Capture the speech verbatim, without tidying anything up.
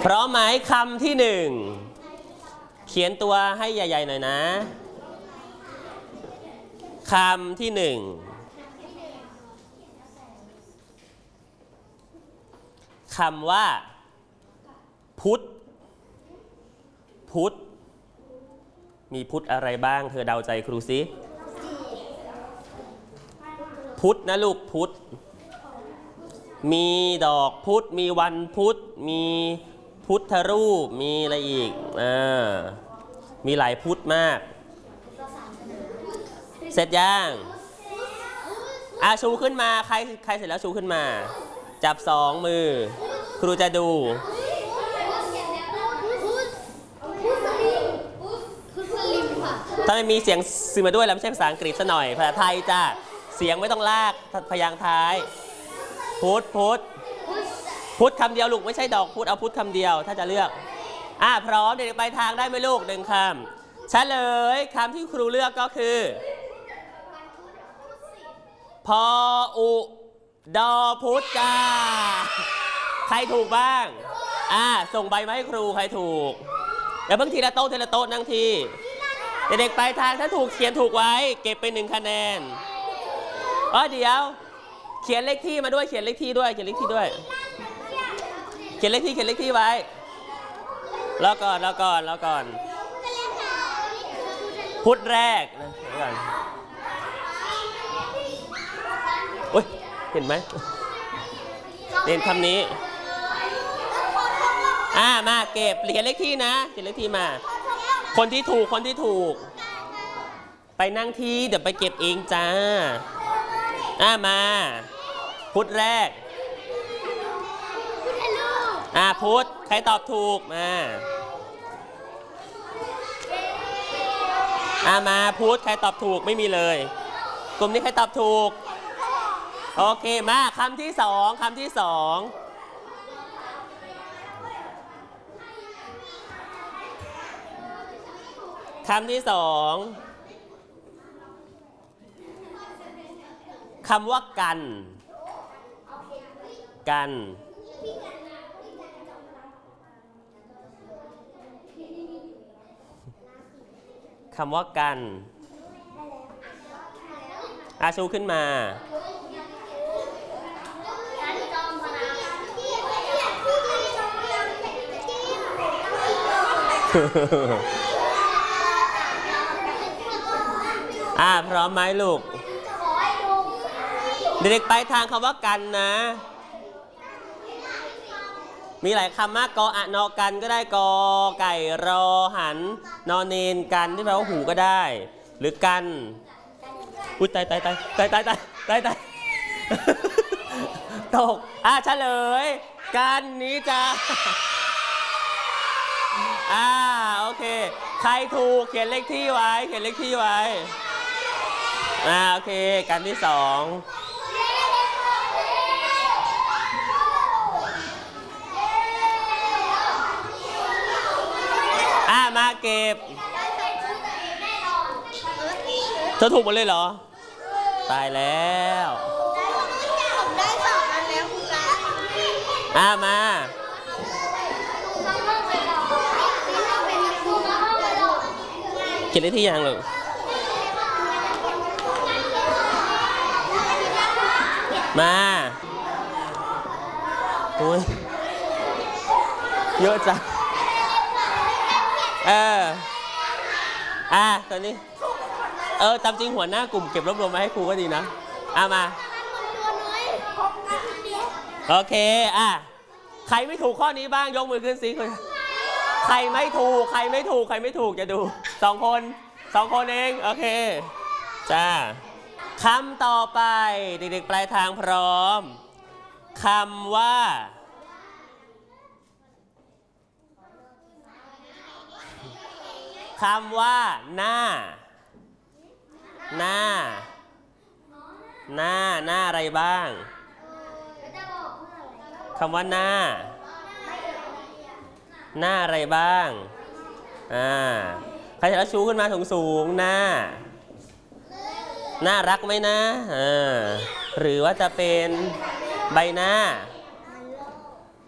พร้อมไหมคำที่หนึ่งเขียนตัวให้ใหญ่ๆหน่อยนะคำที่หนึ่งคำว่าพุทธพุทธมีพุทธอะไรบ้างเธอเดาใจครูสิพุทธนะลูกพุทธมีดอกพุทธมีวันพุทธมีพุทธรูปมีอะไรอีกอ่ามีหลายพุทธมากเสร็จยังอาชูขึ้นมาใครใครเสร็จแล้วชูขึ้นมาจับสองมือครูจะดูถ้าไม่มีเสียงสื่อมาด้วยแล้วไม่ใช่ภาษาอังกฤษซะหน่อยภาษาไทยจ้ะเสียงไม่ต้องลากพยางค์ท้ายพุทธพุทธพุทธคำเดียวลูกไม่ใช่ดอกพุทธเอาพุทธคำเดียวถ้าจะเลือกอ่ะพร้อมเด็กไปทางได้ไหมลูกหนึ่งคำเฉลยคำที่ครูเลือกก็คือพออุดอพุทธจ้าใครถูกบ้างอ่ะส่งใบมาให้ครูใครถูกเดี๋ยวเพิ่งทีละโต๊ะทีละโต๊ะนั่งทีเด็กๆไปทางถ้าถูกเขียนถูกไว้เก็บไปหนึ่งคะแนนอ๋อเดี๋ยวเขียนเลขที่มาด้วยเขียนเลขที่ด้วยเขียนเลขที่ด้วยเขียนเลขที่เขียนเลขที่ไว้แล้วก่อนแล้วก่อนแล้วก่อนพุทธแรกนะก่อนโอ้ยเห็นไหมเรียนคำนี้อ่ามาเก็บเขียนเลขที่นะเขียนเลขที่มาคนที่ถูกคนที่ถูกไปนั่งที่เดี๋ยวไปเก็บเองจ้าอ่ามาพุทธแรกอ่าพุทธใครตอบถูกมาอ่ามาพุทธใครตอบถูกไม่มีเลยกลุ่มนี้ใครตอบถูกโอเคมาคำที่สองคำที่สองคำที่สองคำว่ากันกันคำว่ากันอาชูขึ้นมาอ่าพร้อมไหมลูกเด็กๆไปทางคำว่ากันนะมีหลายคำมากกออะนอกันก็ได้กอไก่รอหันนอเนนกันที่แปลว่าหูก็ได้หรือกันอุ้ยตายตายตายตายตายตายตายตายตกอ่ะเฉลยกันนี้จ้าอ่าโอเคใครถูกเขียนเลขที่ไว้เขียนเลขที่ไว้อ่าโอเคกันที่สองอ่ามาเก็บเธอถูกหมดเลยเหรอตายแล้วได้สองอันแล้วคุณละอ่ามาเขียนได้ที่ยังเลยมาโอ้ยเยอะจังเอออ่ะตอนนี้เออตามจริงหัวหน้ากลุ่มเก็บรวบรวมมาให้ครูก็ดีนะอ่ะมาโอเคอ่ะใครไม่ถูกข้อนี้บ้างยกมือขึ้นสิใครไม่ถูกใครไม่ถูกใครไม่ถูกจะดูสองคนสองคนเองโอเคจ้าคำต่อไปเด็กๆปลายทางพร้อมคำว่าคำว่าหน้าหน้าหน้าหน้าอะไรบ้างคำว่าหน้าหน้าอะไรบ้างอ่าใครจะชูขึ้นมาสูงสูงหน้าน่ารักไหมนะอ่าหรือว่าจะเป็นใบหน้า